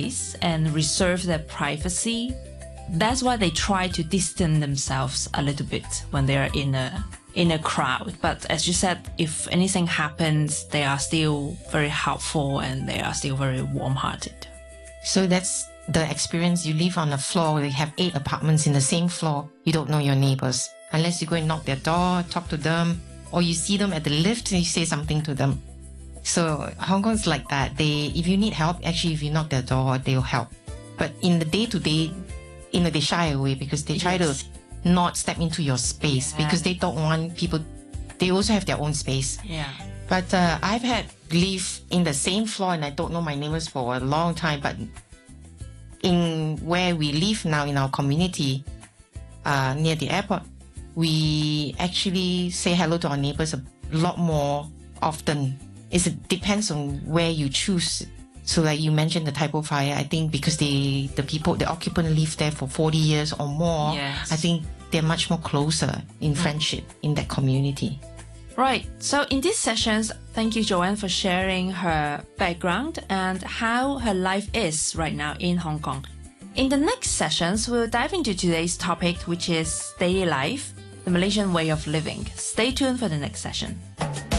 place and reserve their privacy. That's why they try to distance themselves a little bit when they are in a crowd. But as you said, if anything happens, they are still very helpful and they are still very warm-hearted. So that's the experience. You live on a floor where you have 8 apartments in the same floor. You don't know your neighbors unless you go and knock their door, talk to them, or you see them at the lift and you say something to them. So Hong Kong's like that. If you need help, actually, if you knock their door, they'll help. But in the day-to-day, they shy away because they try to not step into your space because they don't want people. They also have their own space. Yeah. But I've had live in the same floor and I don't know my neighbors for a long time. But in where we live now in our community, near the airport, we actually say hello to our neighbors a lot more often. It depends on where you choose. So like you mentioned the Tai Po Fire, I think because the occupant live there for 40 years or more, yes. I think they're much more closer in friendship in that community. Right. So in these sessions, thank you, Joanne, for sharing her background and how her life is right now in Hong Kong. In the next sessions, we'll dive into today's topic, which is daily life, the Malaysian way of living. Stay tuned for the next session.